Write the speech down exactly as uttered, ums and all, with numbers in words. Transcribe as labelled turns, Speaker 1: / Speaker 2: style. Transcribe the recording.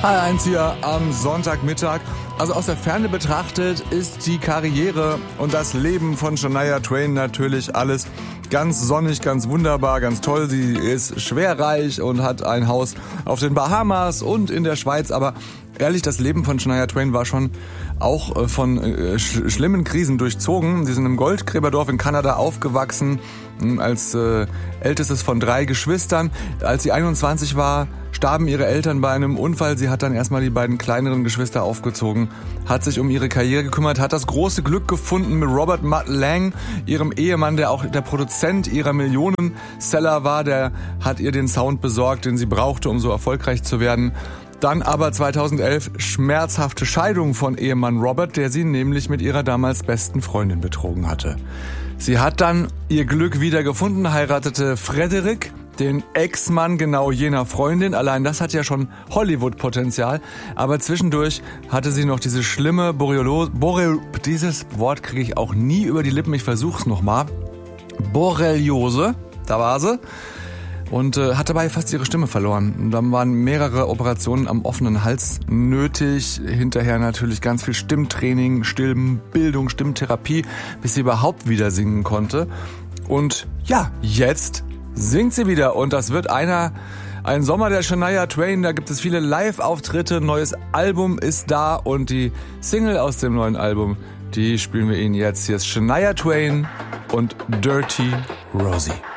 Speaker 1: Hi, eins hier am Sonntagmittag. Also aus der Ferne betrachtet ist die Karriere und das Leben von Shania Twain natürlich alles ganz sonnig, ganz wunderbar, ganz toll. Sie ist schwerreich und hat ein Haus auf den Bahamas und in der Schweiz. Aber ehrlich, das Leben von Shania Twain war schon auch von äh, sch- schlimmen Krisen durchzogen. Sie sind im Goldgräberdorf in Kanada aufgewachsen, als äh, ältestes von drei Geschwistern. Als sie einundzwanzig war, starben ihre Eltern bei einem Unfall. Sie hat dann erstmal die beiden kleineren Geschwister aufgezogen, hat sich um ihre Karriere gekümmert, hat das große Glück gefunden mit Robert Mutt Lange, ihrem Ehemann, der auch der Produzent ihrer Millionenseller war. Der hat ihr den Sound besorgt, den sie brauchte, um so erfolgreich zu werden. Dann aber zweitausendelf schmerzhafte Scheidung von Ehemann Robert, der sie nämlich mit ihrer damals besten Freundin betrogen hatte. Sie hat dann ihr Glück wieder gefunden, heiratete Frederick, den Ex-Mann genau jener Freundin. Allein das hat ja schon Hollywood-Potenzial. Aber zwischendurch hatte sie noch diese schlimme Borreliose. Borrel, dieses Wort kriege ich auch nie über die Lippen. Ich versuch's nochmal. Borreliose, da war sie. Und äh, hat dabei fast ihre Stimme verloren. Und dann waren mehrere Operationen am offenen Hals nötig. Hinterher natürlich ganz viel Stimmtraining, Stimmbildung, Stimmtherapie, bis sie überhaupt wieder singen konnte. Und ja, jetzt singt sie wieder. Und das wird einer, ein Sommer der Shania Twain. Da gibt es viele Live-Auftritte. Neues Album ist da. Und die Single aus dem neuen Album, die spielen wir Ihnen jetzt. Hier ist Shania Twain und Dirty Rosie.